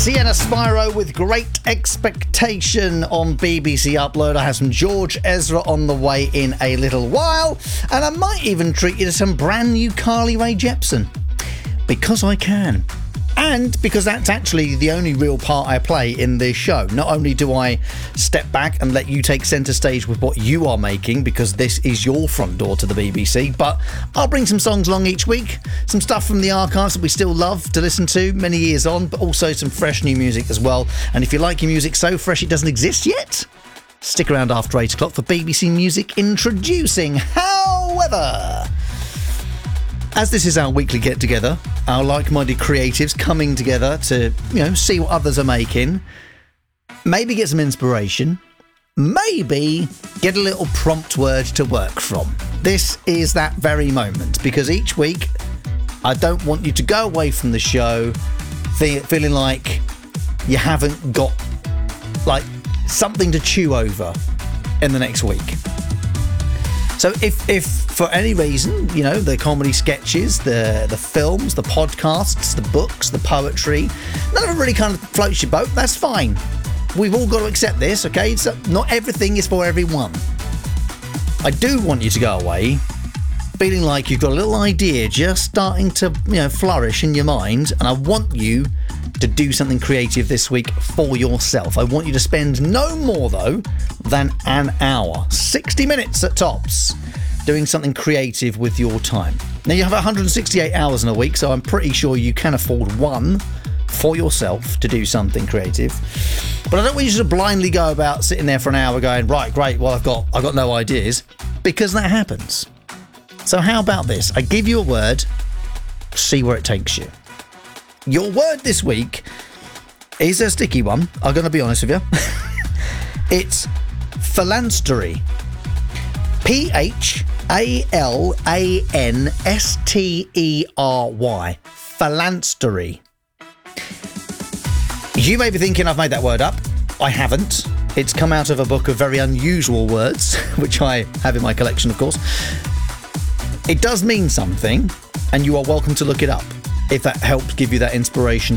Sienna Spyro with Great Expectation on BBC Upload. I have some George Ezra on the way in a little while, and I might even treat you to some brand new Carly Rae Jepsen. Because I can. And because that's actually the only real part I play in this show. Not only do I step back and let you take centre stage with what you are making, because this is your front door to the BBC, but I'll bring some songs along each week, some stuff from the archives that we still love to listen to many years on, but also some fresh new music as well. And if you like your music so fresh it doesn't exist yet, stick around after 8 o'clock for BBC Music Introducing. However, as this is our weekly get-together, our like-minded creatives coming together to, see what others are making, maybe get some inspiration, maybe get a little prompt word to work from. This is that very moment, because each week I don't want you to go away from the show feeling like you haven't got, something to chew over in the next week. So if for any reason, the comedy sketches, the films, the podcasts, the books, the poetry, none of it really kind of floats your boat, that's fine. We've all got to accept this, okay? So not everything is for everyone. I do want you to go away feeling like you've got a little idea just starting to, flourish in your mind, and I want you to do something creative this week for yourself. I want you to spend no more, though, than an hour, 60 minutes at tops, doing something creative with your time. Now, you have 168 hours in a week, so I'm pretty sure you can afford one for yourself to do something creative. But I don't want you to blindly go about sitting there for an hour going, right, great, well, I've got no ideas, because that happens. So how about this? I give you a word, see where it takes you. Your word this week is a sticky one, I'm going to be honest with you. It's phalanstery. Phalanstery. Phalanstery. You may be thinking I've made that word up. I haven't. It's come out of a book of very unusual words, which I have in my collection, of course. It does mean something, and you are welcome to look it up if that helps give you that inspiration